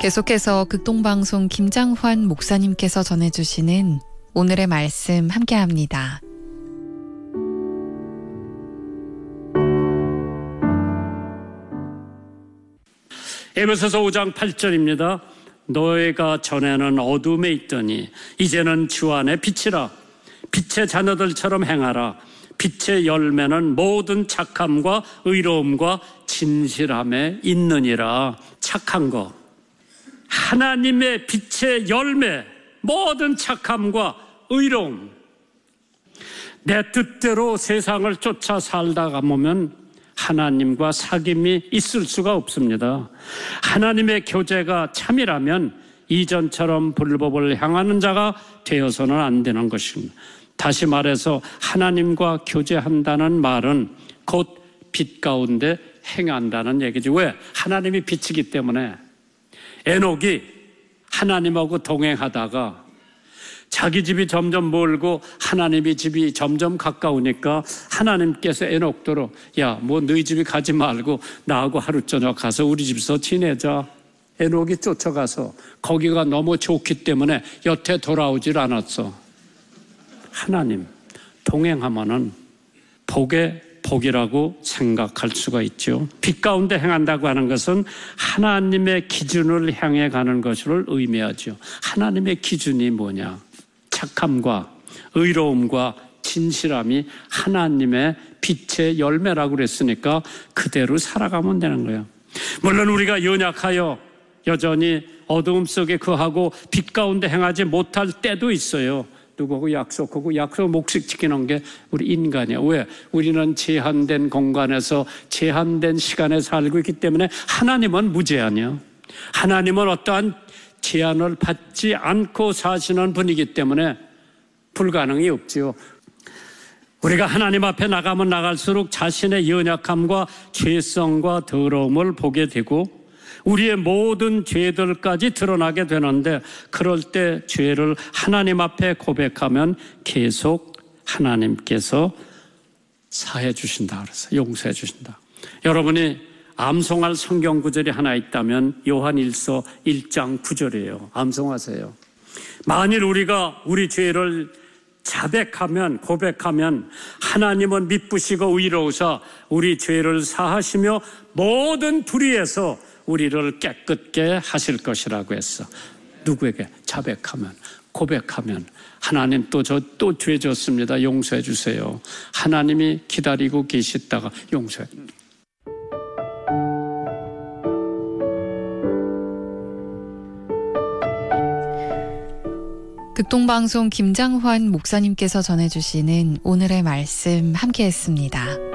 계속해서 극동방송 김장환 목사님께서 전해주시는 오늘의 말씀 함께합니다. 에베소서 5장 8절입니다. 너희가 전에는 어둠에 있더니 이제는 주 안에 빛이라. 빛의 자녀들처럼 행하라. 빛의 열매는 모든 착함과 의로움과 진실함에 있느니라. 착한 거, 하나님의 빛의 열매, 모든 착함과 의로움. 내 뜻대로 세상을 쫓아 살다가 보면 하나님과 사귐이 있을 수가 없습니다. 하나님의 교제가 참이라면 이전처럼 불법을 향하는 자가 되어서는 안 되는 것입니다. 다시 말해서 하나님과 교제한다는 말은 곧 빛 가운데 행한다는 얘기죠. 왜? 하나님이 빛이기 때문에. 에녹이 하나님하고 동행하다가 자기 집이 점점 멀고 하나님의 집이 점점 가까우니까 하나님께서 에녹도로 야, 뭐 너희 집이 가지 말고 나하고 하루 저녁 가서 우리 집에서 지내자. 에녹이 쫓아가서 거기가 너무 좋기 때문에 여태 돌아오질 않았어. 하나님 동행하면은 복의 복이라고 생각할 수가 있죠. 빛 가운데 행한다고 하는 것은 하나님의 기준을 향해 가는 것을 의미하죠. 하나님의 기준이 뭐냐? 착함과 의로움과 진실함이 하나님의 빛의 열매라고 그랬으니까 그대로 살아가면 되는 거예요. 물론 우리가 연약하여 여전히 어두움 속에 거하고 빛 가운데 행하지 못할 때도 있어요. 누구하고 약속하고 약속 몫을 지키는 게 우리 인간이야. 왜? 우리는 제한된 공간에서 제한된 시간에 살고 있기 때문에 하나님은 무제한이야. 하나님은 어떠한 제한을 받지 않고 사시는 분이기 때문에 불가능이 없지요. 우리가 하나님 앞에 나가면 나갈수록 자신의 연약함과 죄성과 더러움을 보게 되고 우리의 모든 죄들까지 드러나게 되는데 그럴 때 죄를 하나님 앞에 고백하면 계속 하나님께서 사해 주신다 그래서 용서해 주신다. 여러분이 암송할 성경 구절이 하나 있다면 요한일서 1장 9절이에요. 암송하세요. 만일 우리가 우리 죄를 자백하면 고백하면 하나님은 미쁘시고 의로우사 우리 죄를 사하시며 모든 불의에서 우리를 깨끗게 하실 것이라고 했어. 누구에게? 자백하면, 고백하면 하나님 또 죄 졌습니다. 용서해 주세요. 하나님이 기다리고 계시다가 용서해. 극동방송 김장환 목사님께서 전해주시는 오늘의 말씀 함께했습니다.